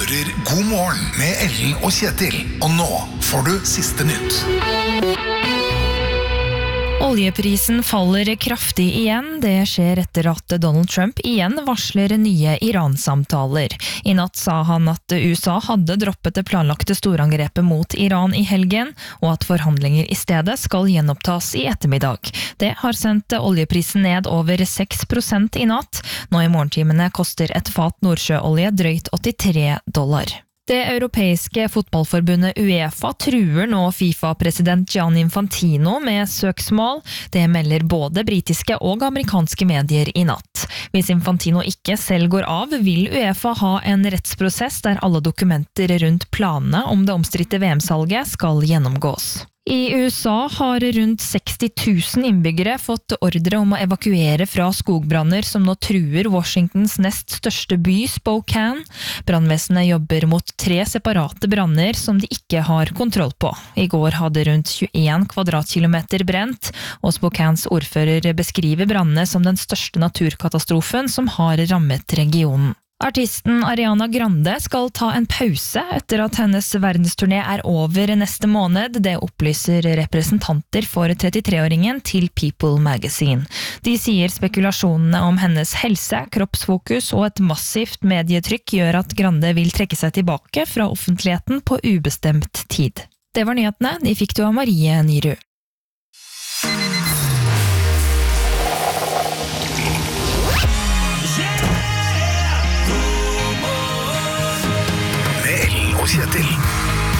hører God morgen med Ellen og Kjetil. Og nå får du siste nytt. Oljeprisen faller kraftig igjen. Det skjer etter at Donald Trump igjen varsler nye Iran-samtaler. I natt sa han at USA hadde droppet det planlagte storangrepet mot Iran i helgen, og at forhandlinger i stedet skal gjenopptas i ettermiddag. Det har sendt oljeprisen ned over 6% i natt. Nå i morgentimene koster et fat nordsjøolje drøyt $83. Det europeiske fotballforbundet UEFA truer nå FIFA-president Gianni Infantino med søksmål. Det melder både britiske og amerikanske medier i natt. Hvis Infantino ikke selv går av, vil UEFA ha en rettsprosess der alle dokumenter rundt planene om det omstridte VM-salget skal gjennomgås. I USA har rundt 60 000 innbyggere fått ordre om å evakuere fra skogbranner som nå truer Washingtons nest største by, Spokane. Brannvesenet jobber mot 3 separate branner som de ikke har kontroll på. I går hadde rundt 21 kvadratkilometer brent, og Spokanes ordfører beskriver brannene som den største naturkatastrofen som har rammet regionen. Artisten Ariana Grande skal ta en pause etter at hennes verdensturné er over neste måned. Det opplyser representanter for 33-åringen til People Magazine. De sier spekulasjonene om hennes helse, kroppsfokus og et massivt medietrykk gjør at Grande vil trekke seg tilbake fra offentligheten på ubestemt tid. Det var nyhetene. De fikk du av Marie Nyrud. Ellen og Kjetil.